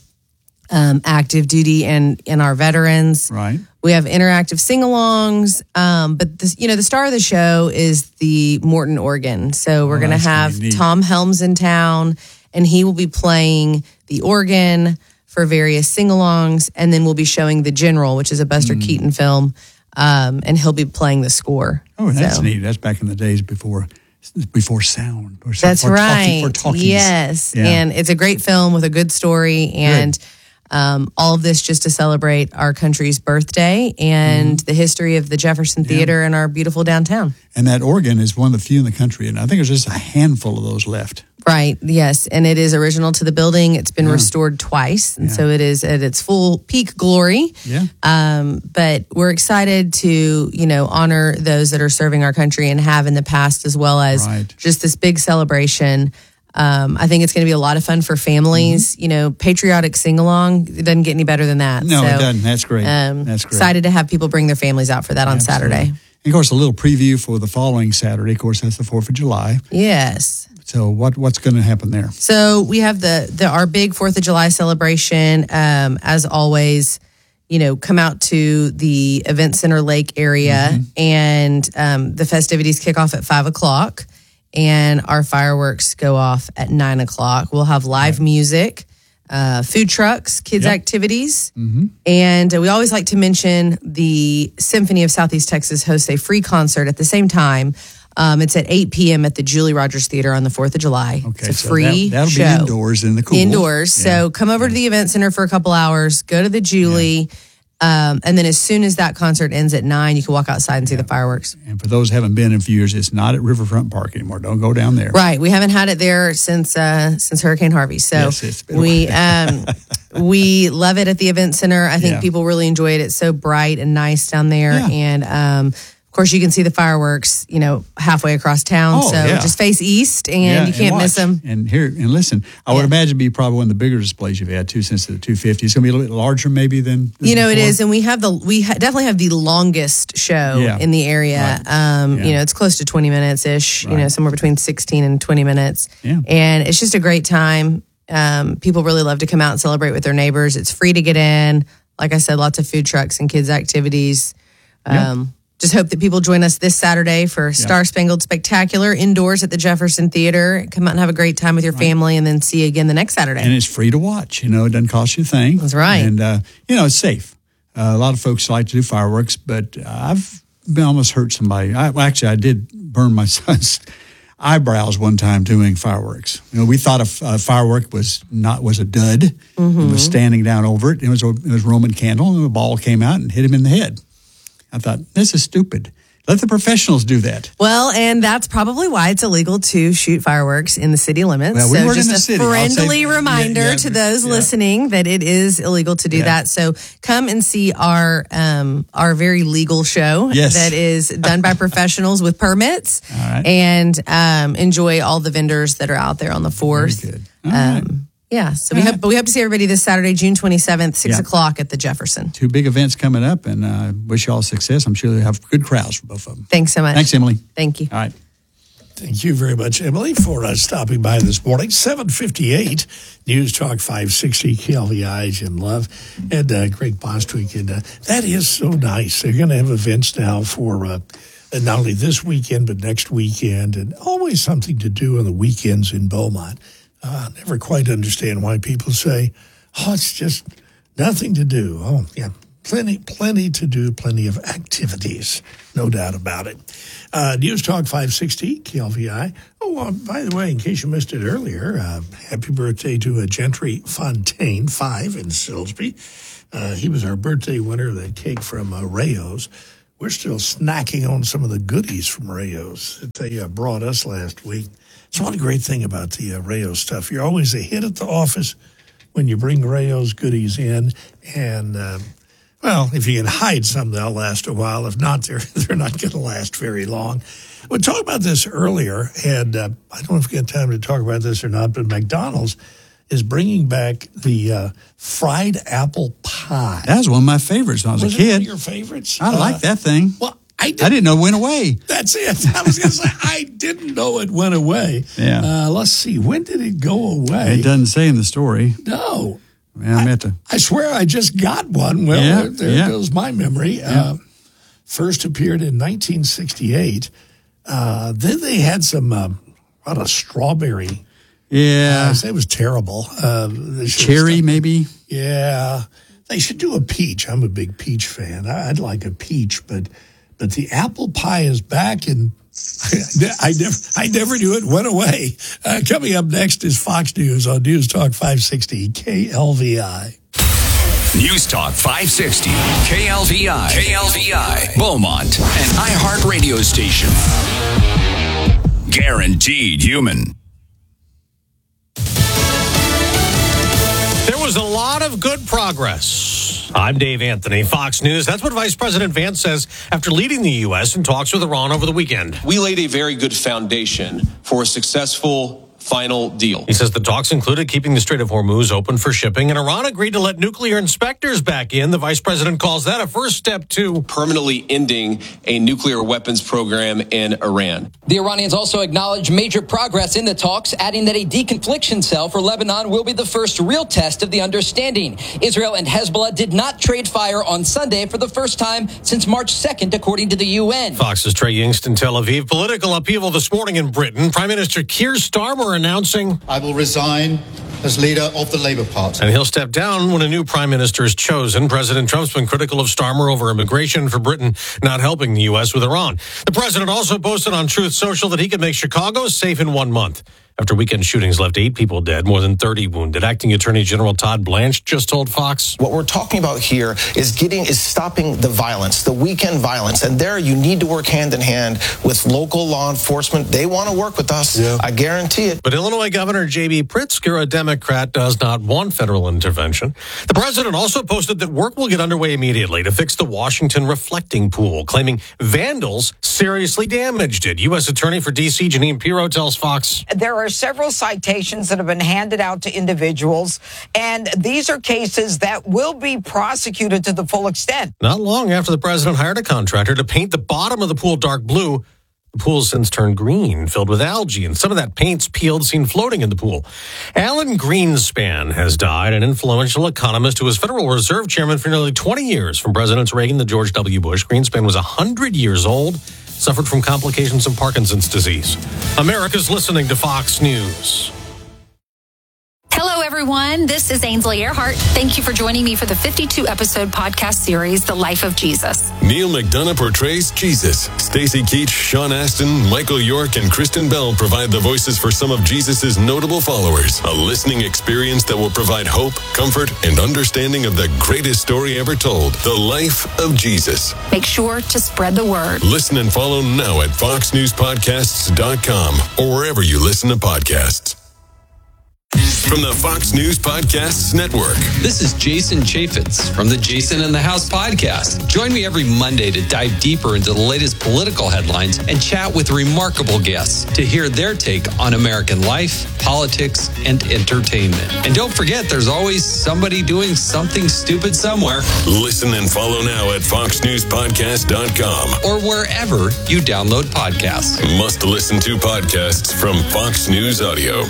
um, active duty and and our veterans. Right. We have interactive sing-alongs, um, but this, you know, the star of the show is the Morton organ. So we're Oh, going to that's gonna have be neat. Tom Helms in town, and he will be playing the organ for various sing-alongs, and then we'll be showing The General, which is a Buster Keaton film, um, and he'll be playing the score. Oh, that's So- neat. That's back in the days before before sound. Or That's before right. Talkie, for talkies. Yes. Yeah. And it's a great film with a good story. And um, all of this just to celebrate our country's birthday and Mm-hmm. the history of the Jefferson Theater and our beautiful downtown. And that organ is one of the few in the country, and I think there's just a handful of those left. Right. Yes. And it is original to the building. It's been Yeah. restored twice. And Yeah. so it is at its full peak glory. Yeah. Um, but we're excited to, you know, honor those that are serving our country and have in the past, as well as Right. just this big celebration. Um, I think it's going to be a lot of fun for families. You know, patriotic sing along, it doesn't get any better than that. Mm-hmm. No, So, it doesn't. That's great. Um, That's great. Excited to have people bring their families out for that on Absolutely. Saturday. And of course, a little preview for the following Saturday. Of course, that's the fourth of July. Yes. So what what's going to happen there? So we have the, the our big Fourth of July celebration. Um, as always, you know, come out to the Event Center Lake area, Mm-hmm. and um, the festivities kick off at five o'clock, and our fireworks go off at nine o'clock. We'll have live music, uh, food trucks, kids Yep. activities, Mm-hmm. and uh, we always like to mention the Symphony of Southeast Texas hosts a free concert at the same time. Um, it's at eight p.m. at the Julie Rogers Theater on the fourth of July. Okay, it's a so free that, that'll show. be indoors in the cool. Indoors. Yeah. So come over to the event center for a couple hours, go to the Julie, um, and then as soon as that concert ends at nine, you can walk outside and see the fireworks. And for those who haven't been in a few years, it's not at Riverfront Park anymore. Don't go down there. Right. We haven't had it there since uh, since Hurricane Harvey. So Yes, it's been a we um, we love it at the event center. I think Yeah. people really enjoy it. It's so bright and nice down there, Yeah. and um, of course you can see the fireworks, you know, halfway across town. Oh, so yeah. just face east, and Yeah, you can't miss watch. them. And here and listen, I would imagine it'd be probably one of the bigger displays you've had too, since the two fifty. It's going to be a little bit larger, maybe than, than You know, it before. is, and we have the we ha- definitely have the longest show Yeah. in the area. Um, Yeah. You know, it's close to twenty minutes ish. You Right. know, somewhere between sixteen and twenty minutes. Yeah. And it's just a great time. Um, people really love to come out and celebrate with their neighbors. It's free to get in. Like I said, lots of food trucks and kids activities. Um, Yeah. Just hope that people join us this Saturday for Star Spangled Spectacular indoors at the Jefferson Theater. Come out and have a great time with your family, and then see you again the next Saturday. And it's free to watch. You know, it doesn't cost you a thing. That's right. And, uh, you know, it's safe. Uh, a lot of folks like to do fireworks, but I've been almost hurt somebody. I, well, actually, I did burn my son's eyebrows one time doing fireworks. You know, we thought a, f- a firework was not was a dud. Mm-hmm. He was standing down over it. It was a, it was a Roman candle, and the ball came out and hit him in the head. I thought, this is stupid. Let the professionals do that. Well, and that's probably why it's illegal to shoot fireworks in the city limits. Well, we so weren't just in the a city. I'll friendly say- reminder yeah, yeah, to those yeah. listening that it is illegal to do Yeah. that. So come and see our um, our very legal show Yes. that is done by professionals with permits, All right. and um, enjoy all the vendors that are out there on the fourth. Very good. All right. Um, yeah, so we hope, but we hope to see everybody this Saturday, June twenty-seventh, six Yeah. o'clock at the Jefferson. Two big events coming up, and uh, wish you all success. I'm sure they'll have good crowds for both of them. Thanks so much. Thanks, Emily. Thank you. All right. Thank you very much, Emily, for uh, stopping by this morning. seven fifty-eight, News Talk five sixty, K L V I, Jim Love, and uh, Greg Bostwick. And uh, that is so nice. They're going to have events now for uh, not only this weekend, but next weekend, and always something to do on the weekends in Beaumont. Uh, I never quite understand why people say, oh, it's just nothing to do. Oh, yeah, plenty, plenty to do, plenty of activities, no doubt about it. Uh, News Talk five sixty, K L V I. Oh, uh, by the way, in case you missed it earlier, uh, happy birthday to uh, Gentry Fontaine, five in Silsby. Uh, he was our birthday winner of the cake from uh, Rayo's. We're still snacking on some of the goodies from Rayo's that they uh, brought us last week. It's one great thing about the uh, Rayo's stuff. You're always a hit at the office when you bring Rayo's goodies in. And, uh, well, if you can hide some, they'll last a while. If not, they're, they're not going to last very long. We talked about this earlier, and uh, I don't know if we get time to talk about this or not, but McDonald's is bringing back the uh, fried apple pie. That was one of my favorites when I was, Was a it one kid. of your favorites? I Uh, like that thing. Well, I, I didn't know it went away. That's it. I was going to say, I didn't know it went away. Yeah. Uh, let's see. When did it go away? It doesn't say in the story. No. Yeah, I meant to. I swear I just got one. Well, Yeah, there, there yeah. goes my memory. Yeah. Uh, first appeared in nineteen sixty-eight. Uh, then they had some, uh, what, a strawberry. Yeah. Uh, it was terrible. Uh, they should have Cherry, stuck- maybe? Yeah. They should do a peach. I'm a big peach fan. I- I'd like a peach, but but the apple pie is back, and I never I never knew it went away. Uh, coming up next is Fox News on News Talk five sixty K L V I. News Talk five sixty, K L V I, K L V I, Beaumont, an iHeartRadio station. Guaranteed human. There was a lot of good progress. I'm Dave Anthony, Fox News. That's what Vice President Vance says after leading the U S in talks with Iran over the weekend. We laid a very good foundation for a successful final deal. He says the talks included keeping the Strait of Hormuz open for shipping, and Iran agreed to let nuclear inspectors back in. The vice president calls that a first step to permanently ending a nuclear weapons program in Iran. The Iranians also acknowledged major progress in the talks, adding that a deconfliction cell for Lebanon will be the first real test of the understanding. Israel and Hezbollah did not trade fire on Sunday for the first time since March second, according to the U N. Fox's Trey Yingst in Tel Aviv. Political upheaval this morning in Britain. Prime Minister Keir Starmer announcing I will resign as leader of the Labour Party. and he'll step down when a new prime minister is chosen. President Trump's been critical of Starmer over immigration for Britain not helping the U S with Iran. The president also posted on Truth Social that he could make Chicago safe in one month. After weekend shootings left eight people dead, more than thirty wounded. Acting Attorney General Todd Blanche just told Fox. What we're talking about here is getting is stopping the violence, the weekend violence. And there you need to work hand in hand with local law enforcement. They want to work with us. I guarantee it. But Illinois Governor J B. Pritzker, a Democrat, does not want federal intervention. The president also posted that work will get underway immediately to fix the Washington reflecting pool, claiming vandals seriously damaged it. U S. Attorney for D C Janine Pirro tells Fox. There are several citations that have been handed out to individuals, and these are cases that will be prosecuted to the full extent. Not long after the president hired a contractor to paint the bottom of the pool dark blue, the pool's since turned green, filled with algae, and some of that paint's peeled, seen floating in the pool. Alan Greenspan has died, an influential economist who was Federal Reserve Chairman for nearly twenty years, from Presidents Reagan to George W. Bush. Greenspan was one hundred years old, suffered from complications of Parkinson's disease. America's listening to Fox News. Hello, everyone. everyone. This is Ainsley Earhart. Thank you for joining me for the fifty-two episode podcast series, The Life of Jesus. Neil McDonough portrays Jesus. Stacey Keach, Sean Astin, Michael York, and Kristen Bell provide the voices for some of Jesus' notable followers. A listening experience that will provide hope, comfort, and understanding of the greatest story ever told, The Life of Jesus. Make sure to spread the word. Listen and follow now at fox news podcasts dot com or wherever you listen to podcasts. From the Fox News Podcasts Network. This is Jason Chaffetz from the Jason in the House podcast. Join me every Monday to dive deeper into the latest political headlines and chat with remarkable guests to hear their take on American life, politics, and entertainment. And don't forget, there's always somebody doing something stupid somewhere. Listen and follow now at fox news podcast dot com or wherever you download podcasts. Must listen to podcasts from Fox News Audio.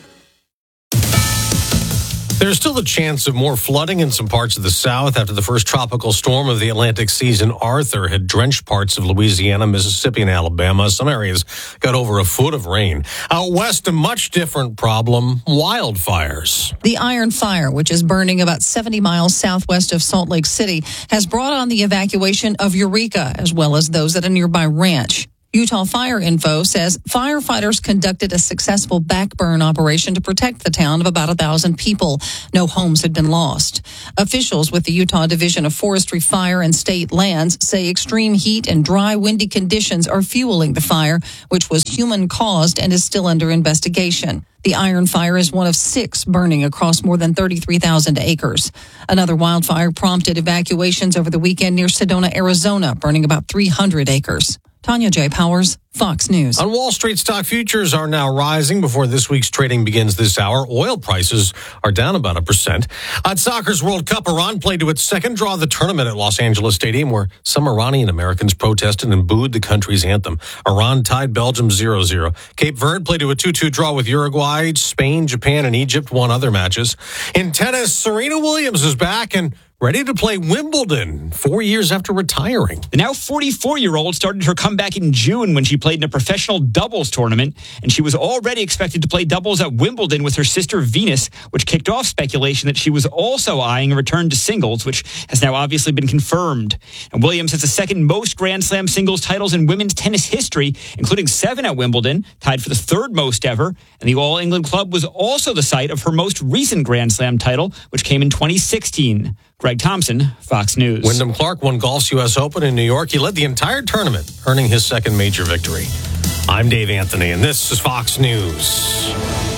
There's still a chance of more flooding in some parts of the South after the first tropical storm of the Atlantic season, Arthur, had drenched parts of Louisiana, Mississippi, and Alabama. Some areas got over a foot of rain. Out west, a much different problem, wildfires. The Iron Fire, which is burning about seventy miles southwest of Salt Lake City, has brought on the evacuation of Eureka, as well as those at a nearby ranch. Utah Fire Info says firefighters conducted a successful backburn operation to protect the town of about a thousand people. No homes had been lost. Officials with the Utah Division of Forestry, Fire, and State Lands say extreme heat and dry, windy conditions are fueling the fire, which was human-caused and is still under investigation. The Iron Fire is one of six burning across more than thirty-three thousand acres. Another wildfire prompted evacuations over the weekend near Sedona, Arizona, burning about three hundred acres. Tanya J. Powers, Fox News. On Wall Street, stock futures are now rising before this week's trading begins this hour. Oil prices are down about a percent. At soccer's World Cup, Iran played to its second draw of the tournament at Los Angeles Stadium, where some Iranian Americans protested and booed the country's anthem. Iran tied Belgium zero zero. Cape Verde played to a two two draw with Uruguay. Spain, Japan, and Egypt won other matches. In tennis, Serena Williams is back and ready to play Wimbledon four years after retiring. The now forty-four-year-old started her comeback in June when she played in a professional doubles tournament, and she was already expected to play doubles at Wimbledon with her sister Venus, which kicked off speculation that she was also eyeing a return to singles, which has now obviously been confirmed. And Williams has the second most Grand Slam singles titles in women's tennis history, including seven at Wimbledon, tied for the third most ever, and the All England Club was also the site of her most recent Grand Slam title, which came in twenty sixteen. Greg Thompson, Fox News. Wyndham Clark won golf's U S Open in New York. He led the entire tournament, earning his second major victory. I'm Dave Anthony, and this is Fox News.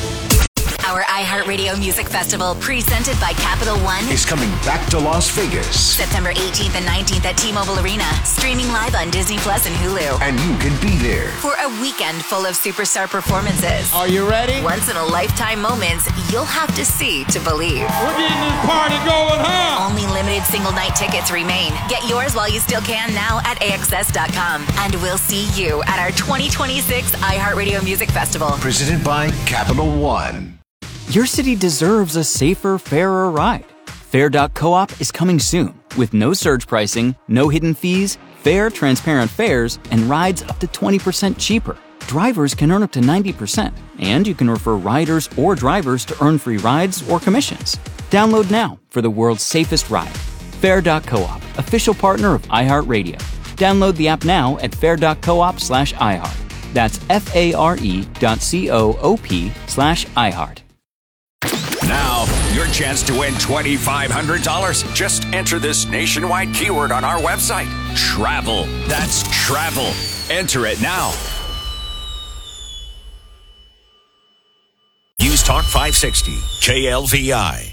Our iHeartRadio Music Festival, presented by Capital One, is coming back to Las Vegas. September eighteenth and nineteenth at T-Mobile Arena, streaming live on Disney Plus and Hulu. And you can be there for a weekend full of superstar performances. Are you ready? Once-in-a-lifetime moments you'll have to see to believe. We're getting this party going, huh? Only limited single-night tickets remain. Get yours while you still can now at A X S dot com. And we'll see you at our twenty twenty-six iHeartRadio Music Festival. Presented by Capital One. Your city deserves a safer, fairer ride. Fair dot coop is coming soon with no surge pricing, no hidden fees, fair, transparent fares, and rides up to twenty percent cheaper. Drivers can earn up to ninety percent, and you can refer riders or drivers to earn free rides or commissions. Download now for the world's safest ride. Fair dot coop, official partner of iHeartRadio. Download the app now at fair dot coop slash iHeart. That's F-A-R-E dot C-O-O-P slash iHeart. Now, your chance to win twenty-five hundred dollars. Just enter this nationwide keyword on our website. Travel. That's travel. Enter it now. News Talk five sixty, K L V I.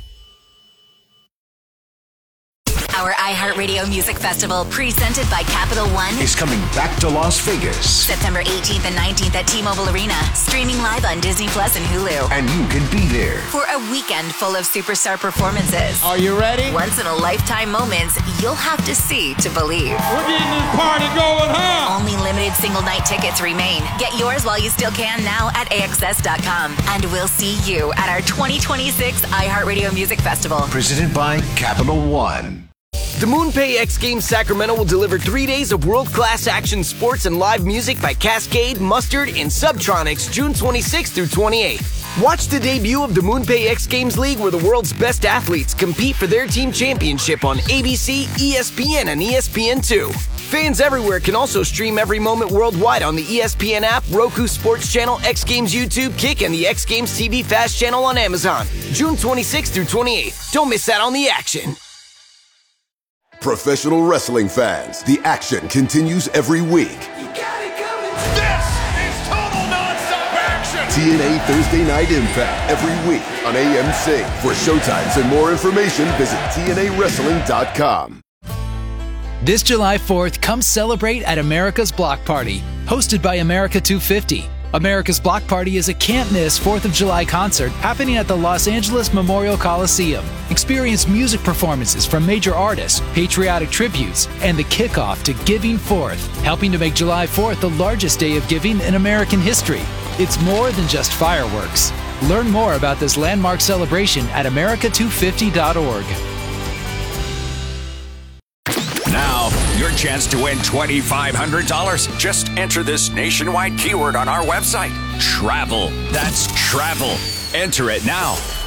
Our iHeartRadio Music Festival, presented by Capital One, is coming back to Las Vegas. September eighteenth and nineteenth at T-Mobile Arena, streaming live on Disney Plus and Hulu. And you can be there for a weekend full of superstar performances. Are you ready? Once-in-a-lifetime moments you'll have to see to believe. We're getting this party going, huh? Only limited single-night tickets remain. Get yours while you still can now at A X S dot com. And we'll see you at our twenty twenty-six iHeartRadio Music Festival. Presented by Capital One. The MoonPay X Games Sacramento will deliver three days of world-class action sports and live music by Cascade, Mustard, and Subtronics June twenty-sixth through twenty-eighth. Watch the debut of the MoonPay X Games League, where the world's best athletes compete for their team championship on A B C, E S P N, and E S P N two. Fans everywhere can also stream every moment worldwide on the E S P N app, Roku Sports Channel, X Games YouTube, Kick, and the X Games T V Fast channel on Amazon. June twenty-sixth through twenty-eighth. Don't miss out on the action. Professional wrestling fans, the action continues every week. T N A Thursday Night Impact every week on A M C. For showtimes and more information, visit T N A wrestling dot com. This July fourth, come celebrate at America's Block Party, hosted by America two fifty. America's Block Party is a can't-miss fourth of July concert happening at the Los Angeles Memorial Coliseum. Experience music performances from major artists, patriotic tributes, and the kickoff to Giving Fourth, helping to make July fourth the largest day of giving in American history. It's more than just fireworks. Learn more about this landmark celebration at America two fifty dot org. Now, your chance to win twenty-five hundred dollars. Just enter this nationwide keyword on our website. Travel. That's travel. Enter it now.